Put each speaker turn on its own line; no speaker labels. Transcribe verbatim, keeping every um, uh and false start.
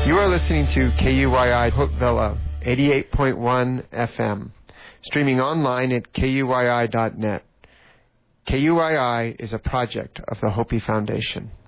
You are listening to K U Y I Hopevilla, eighty-eight point one F M, streaming online at K U Y I dot net. K U Y I is a project of the Hopi Foundation.